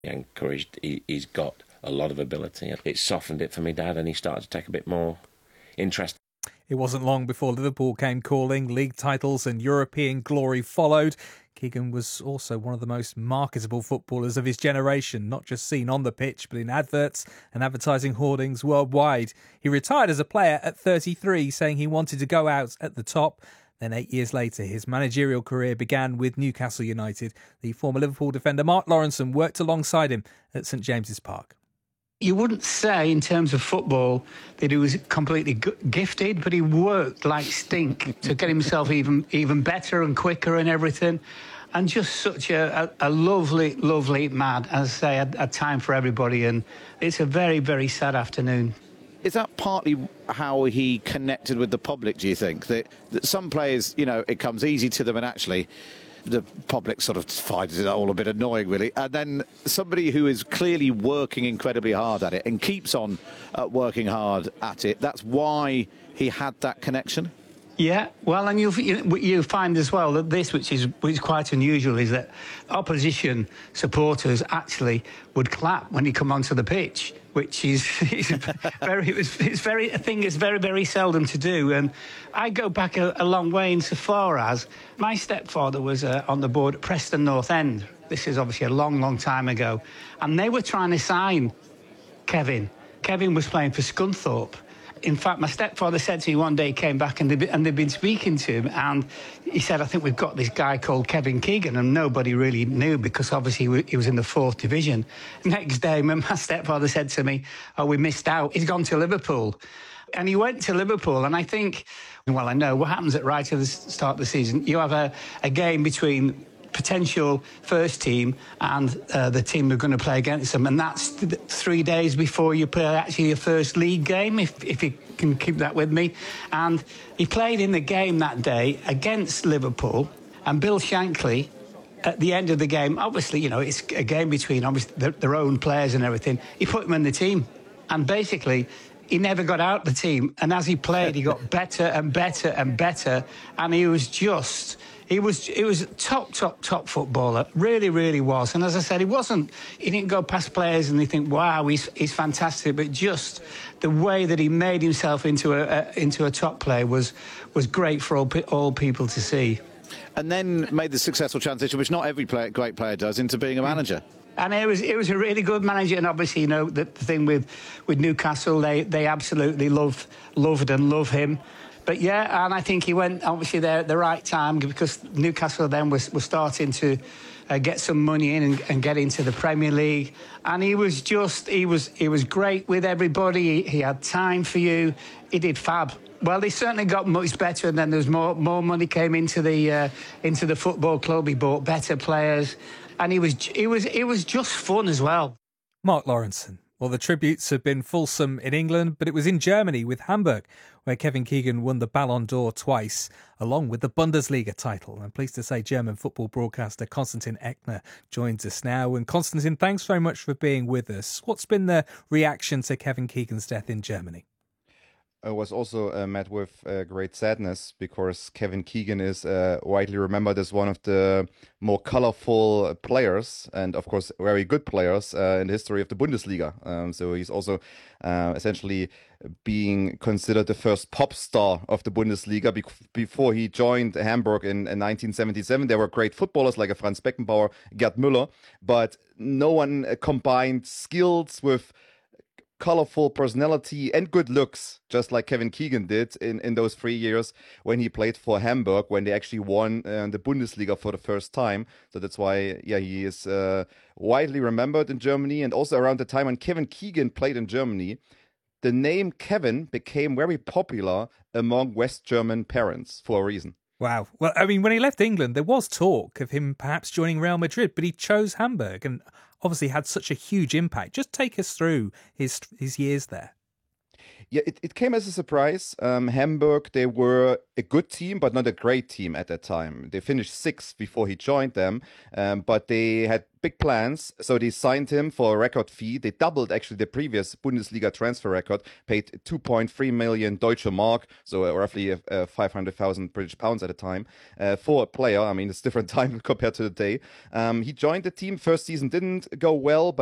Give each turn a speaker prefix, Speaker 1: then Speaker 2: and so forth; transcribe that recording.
Speaker 1: encouraged. He's got a lot of ability. It softened it for me, Dad, and he started to take a bit more interest.
Speaker 2: It wasn't long before Liverpool came calling. League titles and European glory followed. Keegan was also one of the most marketable footballers of his generation, not just seen on the pitch, but in adverts and advertising hoardings worldwide. He retired as a player at 33, saying he wanted to go out at the top. Then 8 years later, his managerial career began with Newcastle United. The former Liverpool defender Mark Lawrenson worked alongside him at St James's Park.
Speaker 3: You wouldn't say in terms of football that he was completely gifted, but he worked like stink to get himself even better and quicker and everything. And just such a lovely, lovely man. As I say, a time for everybody. And it's a very, very sad afternoon.
Speaker 4: Is that partly how he connected with the public, do you think? That some players, it comes easy to them and actually the public sort of finds it all a bit annoying, really. And then somebody who is clearly working incredibly hard at it and keeps on working hard at it, that's why he had that connection?
Speaker 3: Yeah, well, and you find as well that this, which is quite unusual, is that opposition supporters actually would clap when he come onto the pitch, which is a thing that's very, very seldom to do. And I go back a long way insofar as my stepfather was on the board at Preston North End. This is obviously a long, long time ago, and they were trying to sign Kevin. Kevin was playing for Scunthorpe. In fact, my stepfather said to me one day, he came back and they'd been speaking to him, and he said, I think we've got this guy called Kevin Keegan, and nobody really knew because obviously he was in the 4th division. Next day, my stepfather said to me, oh, we missed out. He's gone to Liverpool. And he went to Liverpool, and I think, well, I know what happens right at the start of the season. You have a game between potential first team and the team who are going to play against them, and that's 3 days before you play actually your first league game, if you can keep that with me. And he played in the game that day against Liverpool, and Bill Shankly at the end of the game, obviously it's a game between obviously their own players and everything, he put him in the team, and basically he never got out the team, and as he played he got better and better and better, and he was a top footballer, really, really was. And as I said, he didn't go past players and they think, wow, he's fantastic, but just the way that he made himself into a top player was great for all people to see.
Speaker 4: And then made the successful transition, which not every great player does, into being a manager.
Speaker 3: And it was a really good manager, and obviously, the thing with Newcastle, they absolutely loved and love him. But yeah, and I think he went obviously there at the right time, because Newcastle then was starting to get some money in and get into the Premier League. And he was great with everybody. He had time for you. He did fab. Well, they certainly got much better, and then there's more money came into the football club. He bought better players, and it was just fun as well.
Speaker 2: Mark Lawrenson. Well, the tributes have been fulsome in England, but it was in Germany with Hamburg, where Kevin Keegan won the Ballon d'Or twice, along with the Bundesliga title. I'm pleased to say German football broadcaster Konstantin Eckner joins us now. And Konstantin, thanks very much for being with us. What's been the reaction to Kevin Keegan's death in Germany?
Speaker 5: I was also met with great sadness, because Kevin Keegan is widely remembered as one of the more colorful players, and of course very good players in the history of the Bundesliga. So he's also essentially being considered the first pop star of the Bundesliga. Before he joined Hamburg in 1977, there were great footballers like Franz Beckenbauer, Gerd Müller, but no one combined skills with colorful personality and good looks, just like Kevin Keegan did in those 3 years when he played for Hamburg, when they actually won the Bundesliga for the first time. So that's why, he is widely remembered in Germany. And also around the time when Kevin Keegan played in Germany, the name Kevin became very popular among West German parents for a reason.
Speaker 2: Wow. Well, I mean, when he left England, there was talk of him perhaps joining Real Madrid, but he chose Hamburg and obviously had such a huge impact. Just take us through his years there.
Speaker 5: Yeah, it came as a surprise. Hamburg, they were a good team, but not a great team at that time. They finished sixth before he joined them, but they had big plans, so they signed him for a record fee. They doubled actually the previous Bundesliga transfer record, paid 2.3 million Deutsche Mark, so roughly 500,000 British pounds at a time, for a player. I mean, it's different time compared to the day. He joined the team. First season didn't go well, but